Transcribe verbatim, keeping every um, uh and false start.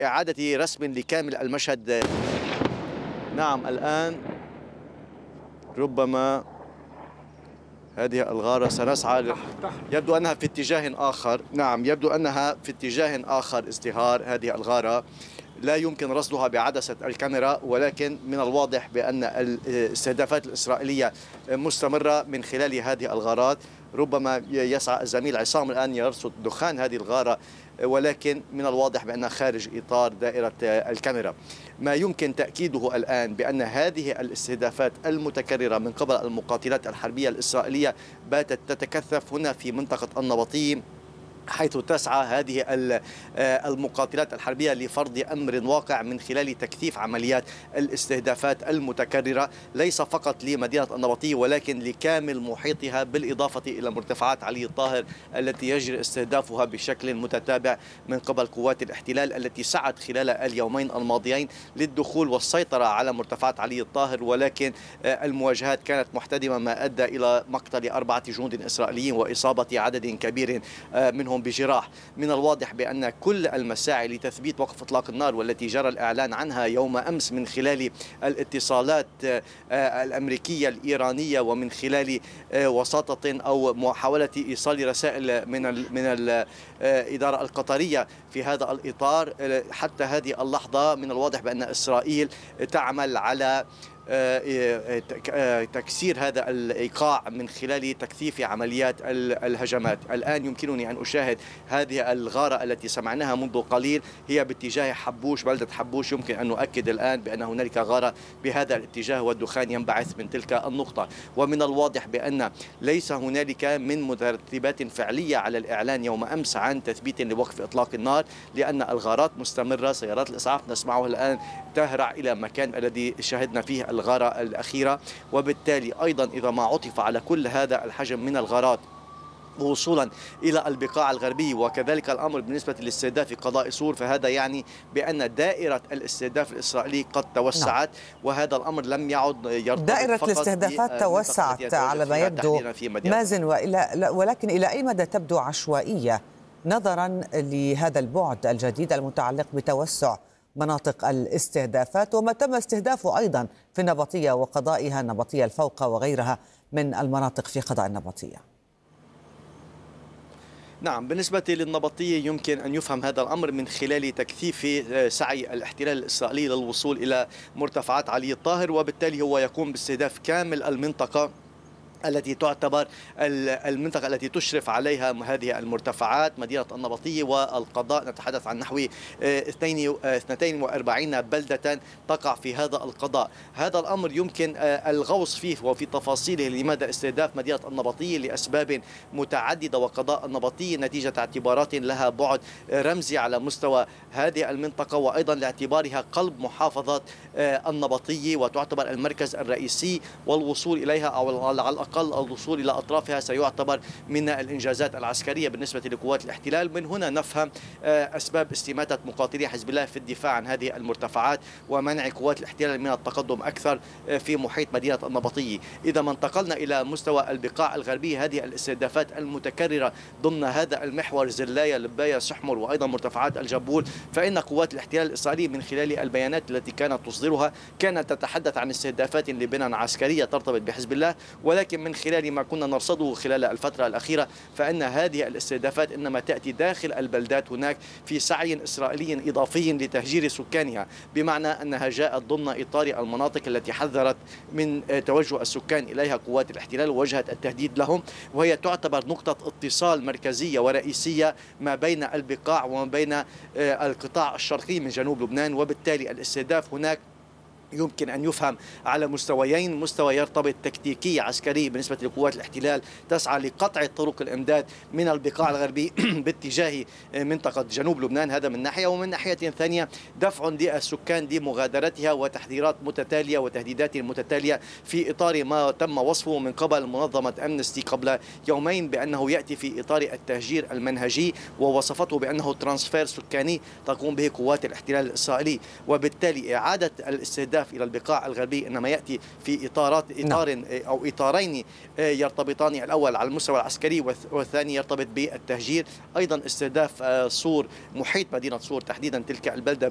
إعادة رسم لكامل المشهد. نعم، الآن ربما هذه الغارة سنسعى، يبدو أنها في اتجاه آخر. نعم، يبدو أنها في اتجاه آخر. ازدهار هذه الغارة لا يمكن رصدها بعدسة الكاميرا، ولكن من الواضح بأن الاستهدافات الإسرائيلية مستمرة من خلال هذه الغارات. ربما يسعى الزميل عصام الآن يرصد دخان هذه الغارة، ولكن من الواضح بأنها خارج إطار دائرة الكاميرا. ما يمكن تأكيده الآن بأن هذه الاستهدافات المتكررة من قبل المقاتلات الحربية الإسرائيلية باتت تتكثف هنا في منطقة النبطية، حيث تسعى هذه المقاتلات الحربية لفرض أمر واقع من خلال تكثيف عمليات الاستهدافات المتكررة، ليس فقط لمدينة النبطية ولكن لكامل محيطها، بالإضافة إلى مرتفعات علي الطاهر التي يجري استهدافها بشكل متتابع من قبل قوات الاحتلال التي سعت خلال اليومين الماضيين للدخول والسيطرة على مرتفعات علي الطاهر، ولكن المواجهات كانت محتدمة ما أدى إلى مقتل أربعة جنود إسرائيليين وإصابة عدد كبير منهم بجراح. من الواضح بأن كل المساعي لتثبيت وقف إطلاق النار والتي جرى الإعلان عنها يوم أمس من خلال الاتصالات الأمريكية الإيرانية ومن خلال وساطة أو محاولة إيصال رسائل من من الإدارة القطرية في هذا الإطار، حتى هذه اللحظة من الواضح بأن إسرائيل تعمل على تكسير هذا الإيقاع من خلال تكثيف عمليات الهجمات. الآن يمكنني أن أشاهد هذه الغارة التي سمعناها منذ قليل، هي باتجاه حبوش، بلدة حبوش. يمكن أن نؤكد الآن بأن هنالك غارة بهذا الاتجاه والدخان ينبعث من تلك النقطة. ومن الواضح بأن ليس هنالك من مترتبات فعلية على الإعلان يوم أمس عن تثبيت لوقف إطلاق النار، لأن الغارات مستمرة. سيارات الإسعاف نسمعها الآن تهرع إلى مكان الذي شاهدنا فيه الغارة الأخيرة، وبالتالي أيضا إذا ما عطف على كل هذا الحجم من الغارات وصولا إلى البقاع الغربي، وكذلك الأمر بالنسبة للاستهداف في قضاء سور، فهذا يعني بأن دائرة الاستهداف الإسرائيلي قد توسعت. نعم. وهذا الأمر لم يعد يرتبط دائرة فقط الاستهدافات توسعت على ما يبدو مازن، وإلى ولكن إلى أي مدى تبدو عشوائية نظرا لهذا البعد الجديد المتعلق بتوسع مناطق الاستهدافات وما تم استهدافه أيضا في النبطية وقضائها، النبطية الفوق وغيرها من المناطق في قضاء النبطية؟ نعم، بالنسبة للنبطية يمكن أن يفهم هذا الأمر من خلال تكثيف سعي الاحتلال الإسرائيلي للوصول إلى مرتفعات علي الطاهر، وبالتالي هو يقوم باستهداف كامل المنطقة التي تعتبر المنطقة التي تشرف عليها هذه المرتفعات، مدينة النبطية والقضاء. نتحدث عن نحو اثنتين وأربعين بلدة تقع في هذا القضاء. هذا الأمر يمكن الغوص فيه وفي تفاصيله لماذا استهداف مدينة النبطية لأسباب متعددة، وقضاء النبطية نتيجة اعتبارات لها بعد رمزي على مستوى هذه المنطقة، وأيضا لاعتبارها قلب محافظة النبطية وتعتبر المركز الرئيسي، والوصول إليها أو على الأقل الوصول إلى أطرافها سيعتبر من الإنجازات العسكرية بالنسبة لقوات الاحتلال. من هنا نفهم أسباب استماتة مقاتلي حزب الله في الدفاع عن هذه المرتفعات ومنع قوات الاحتلال من التقدم أكثر في محيط مدينة النبطية. إذا ما انتقلنا إلى مستوى البقاع الغربية، هذه الاستهدافات المتكررة ضمن هذا المحور زلايا، لبايا، سحمر، وأيضا مرتفعات الجبول، فإن قوات الاحتلال الإسرائيلي من خلال البيانات التي كانت تصدرها كانت تتحدث عن استهدافات لبنى عسكرية ترتبط بحزب الله، ولكن من خلال ما كنا نرصده خلال الفترة الأخيرة فإن هذه الاستهدافات إنما تأتي داخل البلدات هناك في سعي إسرائيلي إضافي لتهجير سكانها، بمعنى أنها جاءت ضمن إطار المناطق التي حذرت من توجه السكان إليها قوات الاحتلال ووجهت التهديد لهم، وهي تعتبر نقطة اتصال مركزية ورئيسية ما بين البقاع وما بين القطاع الشرقي من جنوب لبنان. وبالتالي الاستهداف هناك يمكن أن يفهم على مستويين: مستوى يرتبط تكتيكي عسكري بالنسبة لقوات الاحتلال تسعى لقطع طرق الإمداد من البقاع الغربي باتجاه منطقة جنوب لبنان، هذا من ناحية، ومن ناحية ثانية دفع للسكان لمغادرتها وتحذيرات متتالية وتهديدات متتالية في إطار ما تم وصفه من قبل منظمة أمنستي قبل يومين بأنه يأتي في إطار التهجير المنهجي، ووصفته بأنه ترانسفير سكاني تقوم به قوات الاحتلال الإسرائيلي. وبالتالي إعادة الاستهداف إلى البقاع الغربي إنما يأتي في إطارات إطار أو إطارين يرتبطان، الأول على المستوى العسكري والثاني يرتبط بالتهجير. أيضا استهداف صور، محيط مدينة صور تحديدا تلك البلدة